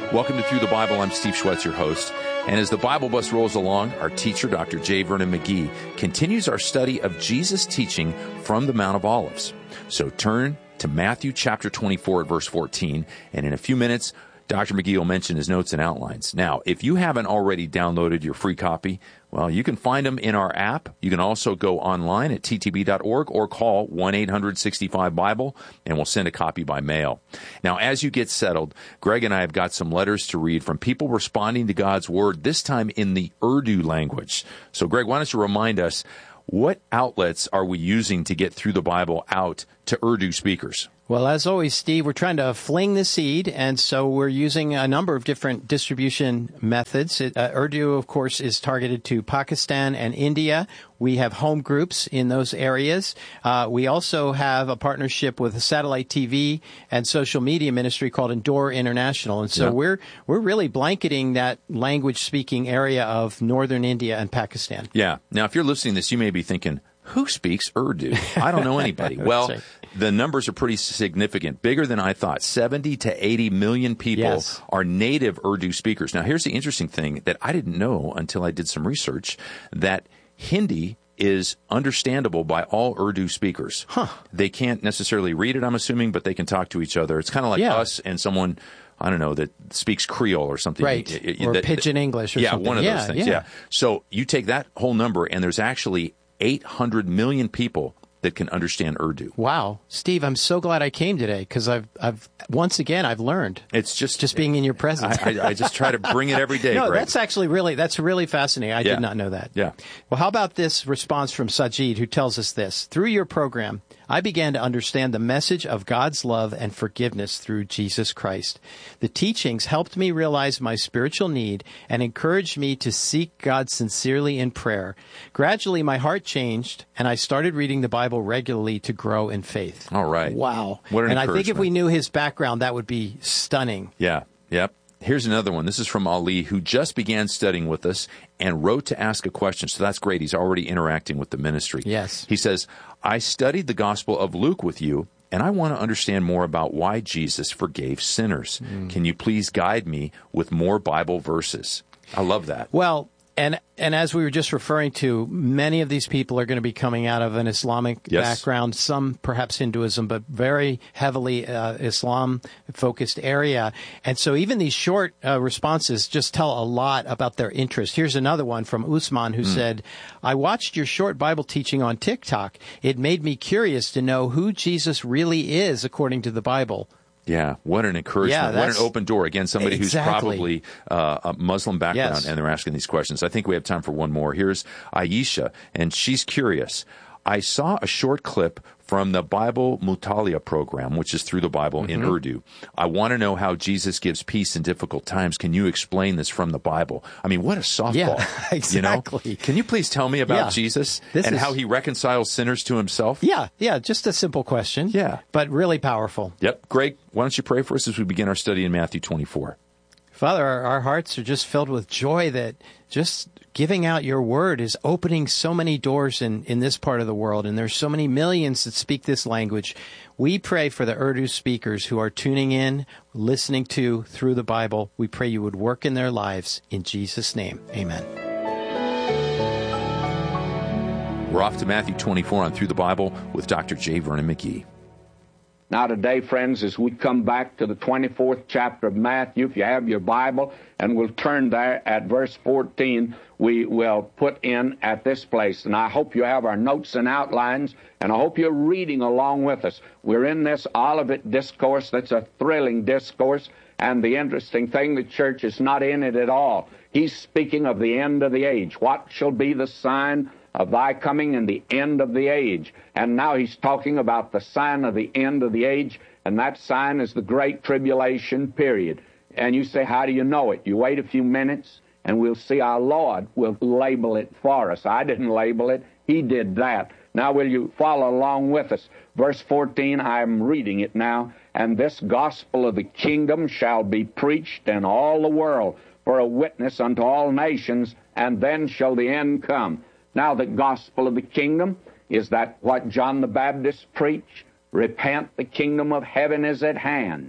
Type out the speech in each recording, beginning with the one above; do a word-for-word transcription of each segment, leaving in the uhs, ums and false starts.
Welcome to Through the Bible. I'm Steve Schwetz, your host. And as the Bible bus rolls along, our teacher, Doctor J. Vernon McGee, continues our study of Jesus' teaching from the Mount of Olives. So turn to Matthew chapter twenty-four at verse fourteen, and in a few minutes, Doctor McGee will mention his notes and outlines. Now, if you haven't already downloaded your free copy, well, you can find them in our app. You can also go online at t t b dot org or call one eight hundred sixty-five Bible, and we'll send a copy by mail. Now, as you get settled, Greg and I have got some letters to read from people responding to God's Word, this time in the Urdu language. So, Greg, why don't you remind us, what outlets are we using to get Through the Bible out to Urdu speakers? Well, as always, Steve, we're trying to fling the seed, and so we're using a number of different distribution methods. It, uh, Urdu, of course, is targeted to Pakistan and India. We have home groups in those areas. Uh, we also have a partnership with a satellite T V and social media ministry called Endure International, and so yeah. we're we're really blanketing that language-speaking area of northern India and Pakistan. Yeah. Now, if you're listening to this, you may be thinking, who speaks Urdu? I don't know anybody. Well, right. The numbers are pretty significant, bigger than I thought. seventy to eighty million people yes. are native Urdu speakers. Now, here's the interesting thing that I didn't know until I did some research, that Hindi is understandable by all Urdu speakers. Huh. They can't necessarily read it, I'm assuming, but they can talk to each other. It's kind of like yeah. us and someone, I don't know, that speaks Creole or something. Right, it, it, or that, Pidgin English or yeah, something. Yeah, one of yeah, those things, yeah. yeah. So you take that whole number, and there's actually eight hundred million people that can understand Urdu. Wow. Steve, I'm so glad I came today, because I've, I've, once again, I've learned. It's just... Just being in your presence. I, I, I just try to bring it every day, No, Greg. that's actually really, that's really fascinating. I yeah. did not know that. Yeah. Well, how about this response from Sajid, who tells us this? Through your program, I began to understand the message of God's love and forgiveness through Jesus Christ. The teachings helped me realize my spiritual need and encouraged me to seek God sincerely in prayer. Gradually, my heart changed, and I started reading the Bible regularly to grow in faith. All right. Wow. What an And I think if encouragement. we knew his background, that would be stunning. Yeah. Yep. Here's another one. This is from Ali, who just began studying with us and wrote to ask a question. So that's great. He's already interacting with the ministry. Yes. He says, I studied the Gospel of Luke with you, and I want to understand more about why Jesus forgave sinners. Mm. Can you please guide me with more Bible verses? I love that. Well, and and as we were just referring to, many of these people are going to be coming out of an Islamic yes. background, some perhaps Hinduism, but very heavily uh, Islam-focused area. And so even these short uh, responses just tell a lot about their interest. Here's another one from Usman, who mm. said, I watched your short Bible teaching on TikTok. It made me curious to know who Jesus really is according to the Bible. Yeah, what an encouragement. Yeah, what an open door. Again, somebody exactly. who's probably uh, a Muslim background, yes. and they're asking these questions. I think we have time for one more. Here's Aisha, and she's curious. I saw a short clip from the Bible Mutalia program, which is Through the Bible mm-hmm. in Urdu. I want to know how Jesus gives peace in difficult times. Can you explain this from the Bible? I mean, what a softball. Yeah, exactly. You know? Can you please tell me about yeah. Jesus this and is... how he reconciles sinners to himself? Yeah, yeah, just a simple question. Yeah. But really powerful. Yep. Greg, why don't you pray for us as we begin our study in Matthew twenty-four? Father, our, our hearts are just filled with joy that just giving out your word is opening so many doors in, in this part of the world, and there's so many millions that speak this language. We pray for the Urdu speakers who are tuning in, listening to Through the Bible. We pray you would work in their lives. In Jesus' name, amen. We're off to Matthew twenty-four on Through the Bible with Doctor J. Vernon McGee. Now today, friends, as we come back to the twenty-fourth chapter of Matthew, if you have your Bible, and we'll turn there at verse fourteen, we will put in at this place. And I hope you have our notes and outlines, and I hope you're reading along with us. We're in this Olivet Discourse that's a thrilling discourse, and the interesting thing, the church is not in it at all. He's speaking of the end of the age. What shall be the sign of thy coming and the end of the age? And now he's talking about the sign of the end of the age, and that sign is the Great Tribulation period. And you say, how do you know it? You wait a few minutes, and we'll see our Lord will label it for us. I didn't label it. He did that. Now will you follow along with us? Verse fourteen, I'm reading it now. And this gospel of the kingdom shall be preached in all the world for a witness unto all nations, and then shall the end come. Now, the gospel of the kingdom, is that what John the Baptist preached? Repent, the kingdom of heaven is at hand.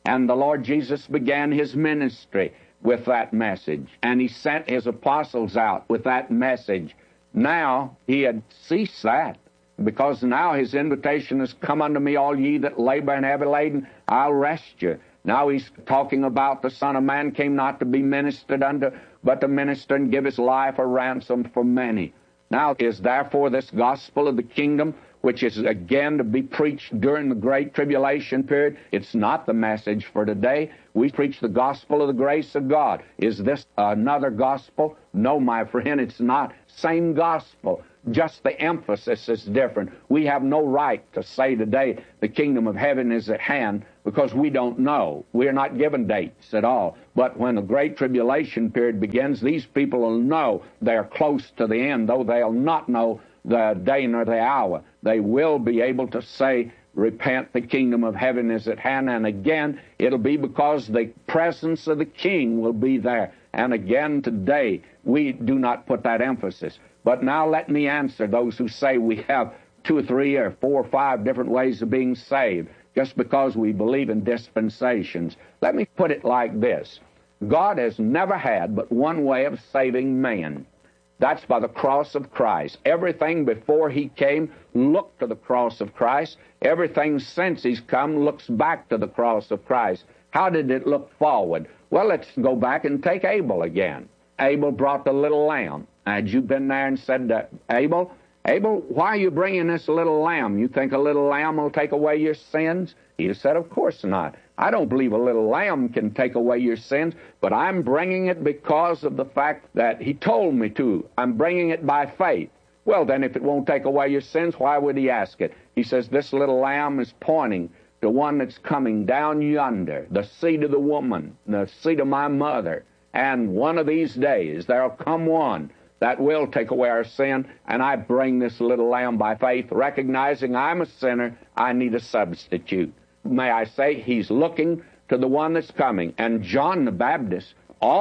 And the Lord Jesus began his ministry with that message. And he sent his apostles out with that message. Now he had ceased that, because now his invitation has come unto me, all ye that labor and heavy laden, I'll rest you. Now he's talking about the Son of Man came not to be ministered unto, but to minister and give his life a ransom for many. Now is therefore this gospel of the kingdom, which is again to be preached during the great tribulation period, it's not the message for today. We preach the gospel of the grace of God. Is this another gospel? No, my friend, it's not. Same gospel. Just the emphasis is different. We have no right to say today the kingdom of heaven is at hand, because we don't know. We're not given dates at all. But when the great tribulation period begins, these people will know they're close to the end, though they'll not know the day nor the hour. They will be able to say, repent, the kingdom of heaven is at hand. And again, it'll be because the presence of the King will be there. And again, today, we do not put that emphasis. But now let me answer those who say we have two or three or four or five different ways of being saved just because we believe in dispensations. Let me put it like this. God has never had but one way of saving man. That's by the cross of Christ. Everything before he came looked to the cross of Christ. Everything since he's come looks back to the cross of Christ. How did it look forward? Well, let's go back and take Abel again. Abel brought the little lamb. Had you been there and said to Abel, Abel, why are you bringing this little lamb? You think a little lamb will take away your sins? He said, of course not. I don't believe a little lamb can take away your sins, but I'm bringing it because of the fact that he told me to. I'm bringing it by faith. Well, then, if it won't take away your sins, why would he ask it? He says, this little lamb is pointing to one that's coming down yonder, the seed of the woman, the seed of my mother. And one of these days, there'll come one that will take away our sin, and I bring this little lamb by faith, recognizing I'm a sinner, I need a substitute. May I say, he's looking to the one that's coming. And John the Baptist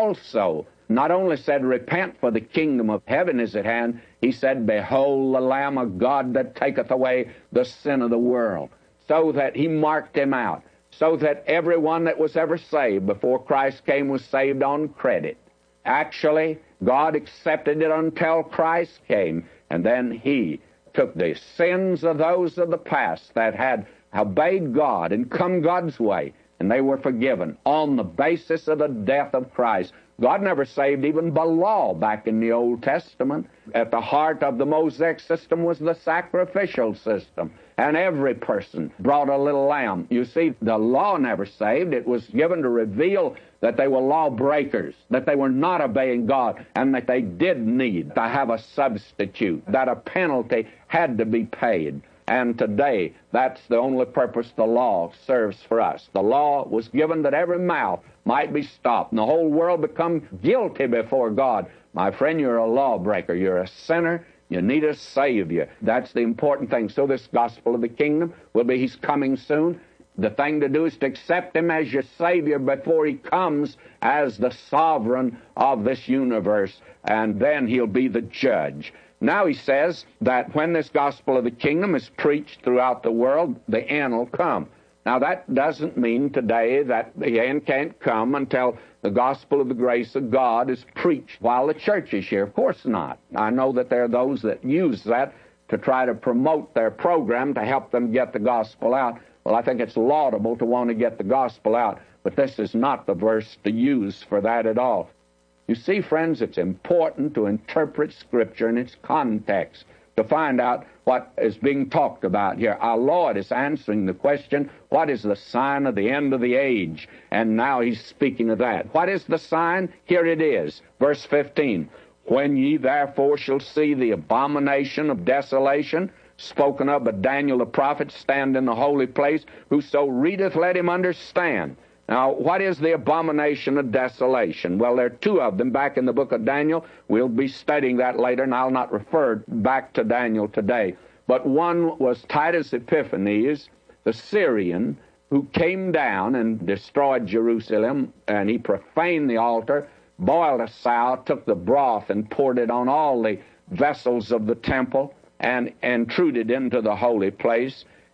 also not only said, repent, for the kingdom of heaven is at hand, he said, behold the Lamb of God that taketh away the sin of the world. So that he marked him out, so that everyone that was ever saved before Christ came was saved on credit. Actually, God accepted it until Christ came, and then he took the sins of those of the past that had obeyed God and come God's way, and they were forgiven on the basis of the death of Christ. God never saved even by law back in the Old Testament. At the heart of the Mosaic system was the sacrificial system, and every person brought a little lamb. You see, the law never saved. It was given to reveal that they were lawbreakers, that they were not obeying God, and that they did need to have a substitute, that a penalty had to be paid. And today, that's the only purpose the law serves for us. The law was given that every mouth might be stopped, and the whole world become guilty before God. My friend, you're a lawbreaker. You're a sinner. You need a Savior. That's the important thing. So this gospel of the kingdom will be he's coming soon. The thing to do is to accept him as your Savior before he comes as the sovereign of this universe, and then he'll be the judge. Now he says that when this gospel of the kingdom is preached throughout the world, the end will come. Now that doesn't mean today that the end can't come until the gospel of the grace of God is preached while the church is here. Of course not. I know that there are those that use that to try to promote their program to help them get the gospel out. Well, I think it's laudable to want to get the gospel out, but this is not the verse to use for that at all. You see, friends, it's important to interpret Scripture in its context to find out what is being talked about here. Our Lord is answering the question, what is the sign of the end of the age? And now he's speaking of that. What is the sign? Here it is, verse fifteen. When ye therefore shall see the abomination of desolation, spoken of by Daniel the prophet, stand in the holy place, whoso readeth, let him understand. Now, what is the abomination of desolation? Well, there are two of them back in the book of Daniel. We'll be studying that later, and I'll not refer back to Daniel today. But one was Titus Epiphanes, the Syrian, who came down and destroyed Jerusalem, and he profaned the altar, boiled a sow, took the broth and poured it on all the vessels of the temple, and intruded into the holy place.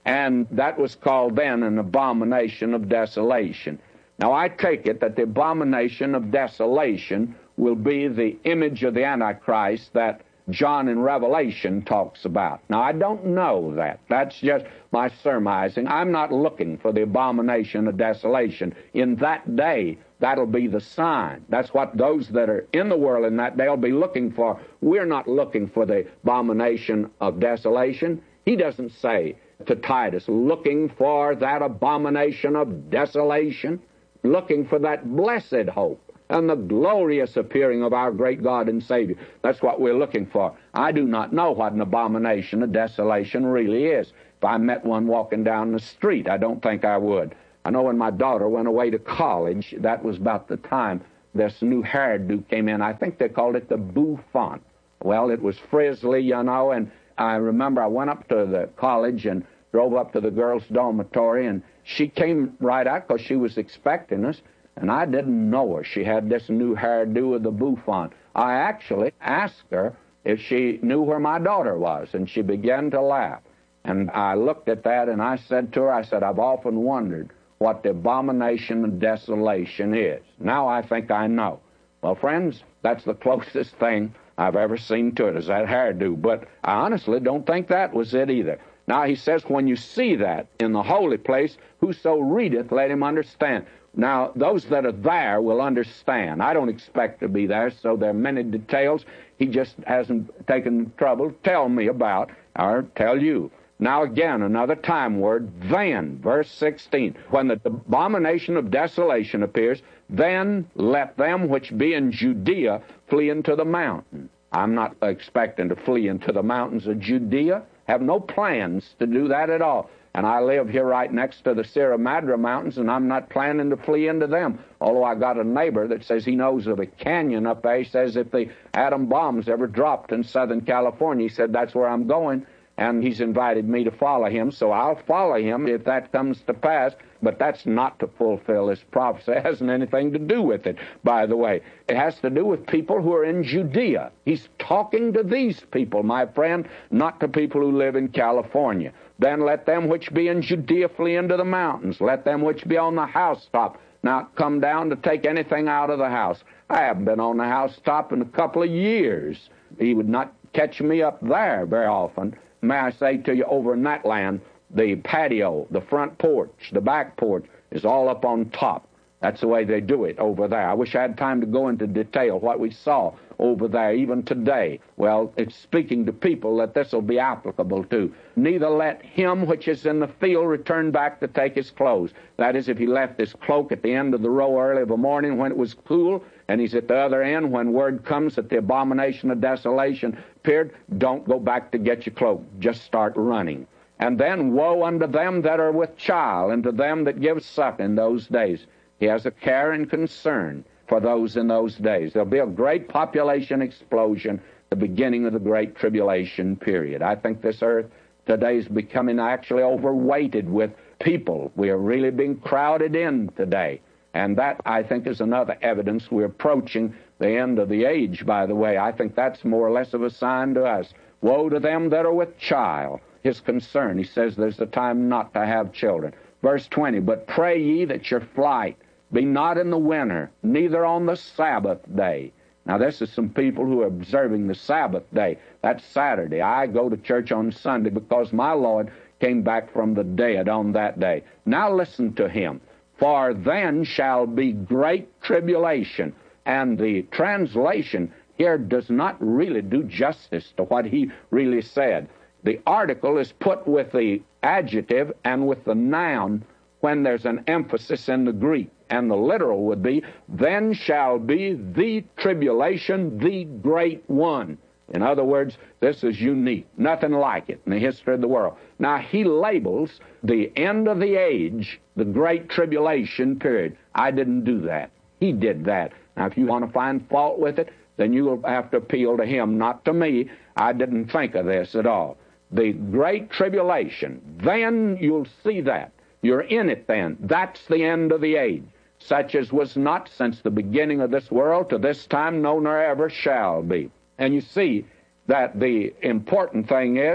And that was called then an abomination of desolation. Now, I take it that the abomination of desolation will be the image of the Antichrist that John in Revelation talks about. Now, I don't know that. That's just my surmising. I'm not looking for the abomination of desolation. In that day, that'll be the sign. That's what those that are in the world in that day will be looking for. We're not looking for the abomination of desolation. He doesn't say to Titus, looking for that abomination of desolation, looking for that blessed hope and the glorious appearing of our great God and Savior. That's what we're looking for. I do not know what an abomination of desolation really is. If I met one walking down the street, I don't think I would. I know when my daughter went away to college, that was about the time this new hairdo came in. I think they called it the bouffant. Well, it was frizzly, you know, and I remember I went up to the college and drove up to the girls' dormitory, and she came right out because she was expecting us, and I didn't know her. She had this new hairdo with the bouffant. I actually asked her if she knew where my daughter was, and she began to laugh. And I looked at that, and I said to her, I said, I've often wondered what the abomination of desolation is. Now I think I know. Well, friends, that's the closest thing I've ever seen to it, is that hairdo. But I honestly don't think that was it either. Now, he says, when you see that in the holy place, whoso readeth, let him understand. Now, those that are there will understand. I don't expect to be there, so there are many details he just hasn't taken the trouble to tell me about, or tell you. Now, again, another time word, then, verse sixteen. When the abomination of desolation appears, then let them which be in Judea flee into the mountain. I'm not expecting to flee into the mountains of Judea. Have no plans to do that at all. And I live here right next to the Sierra Madre Mountains, and I'm not planning to flee into them. Although I got a neighbor that says he knows of a canyon up there. He says if the atom bombs ever dropped in Southern California, he said that's where I'm going. And he's invited me to follow him, so I'll follow him if that comes to pass. But that's not to fulfill his prophecy. It hasn't anything to do with it, by the way. It has to do with people who are in Judea. He's talking to these people, my friend, not to people who live in California. Then let them which be in Judea flee into the mountains. Let them which be on the housetop not come down to take anything out of the house. I haven't been on the housetop in a couple of years. He would not catch me up there very often. May I say to you, over in that land, the patio, the front porch, the back porch is all up on top. That's the way they do it over there. I wish I had time to go into detail what we saw over there, even today. Well, it's speaking to people that this will be applicable to. Neither let him which is in the field return back to take his clothes. That is, if he left his cloak at the end of the row early of a morning when it was cool, and he's at the other end when word comes that the abomination of desolation appeared, don't go back to get your cloak. Just start running. And then woe unto them that are with child, and to them that give suck in those days. He has a care and concern for those in those days. There'll be a great population explosion, the beginning of the Great Tribulation period. I think this earth today is becoming actually overweighted with people. We are really being crowded in today. And that, I think, is another evidence we're approaching the end of the age, by the way. I think that's more or less of a sign to us. Woe to them that are with child. His concern, he says there's a time not to have children. Verse twenty, but pray ye that your flight be not in the winter, neither on the Sabbath day. Now, this is some people who are observing the Sabbath day. That's Saturday. I go to church on Sunday because my Lord came back from the dead on that day. Now listen to him. For then shall be great tribulation. And the translation here does not really do justice to what he really said. The article is put with the adjective and with the noun when there's an emphasis in the Greek. And the literal would be, then shall be the tribulation, the great one. In other words, this is unique. Nothing like it in the history of the world. Now, he labels the end of the age the Great Tribulation period. I didn't do that. He did that. Now, if you want to find fault with it, then you will have to appeal to him, not to me. I didn't think of this at all. The Great Tribulation, then you'll see that. You're in it then. That's the end of the age, such as was not since the beginning of this world to this time, no, nor ever shall be. And you see that the important thing is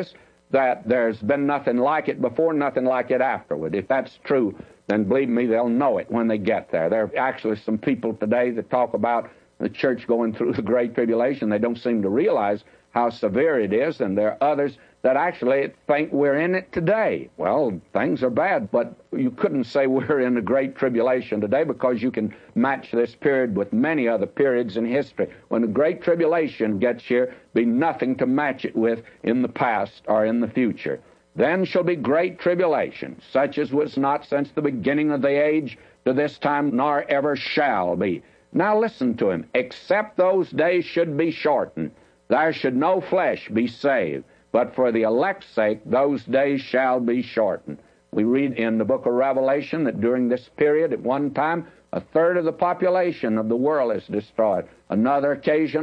that there's been nothing like it before, nothing like it afterward. If that's true, then believe me, they'll know it when they get there. There are actually some people today that talk about the church going through the Great Tribulation. They don't seem to realize how severe it is, and there are others that actually think we're in it today. Well, things are bad, but you couldn't say we're in the Great Tribulation today, because you can match this period with many other periods in history. When the Great Tribulation gets here, be nothing to match it with in the past or in the future. Then shall be great tribulation, such as was not since the beginning of the age to this time, nor ever shall be. Now listen to him. Except those days should be shortened, there should no flesh be saved. But for the elect's sake, those days shall be shortened. We read in the book of Revelation that during this period, at one time, a third of the population of the world is destroyed. Another occasion,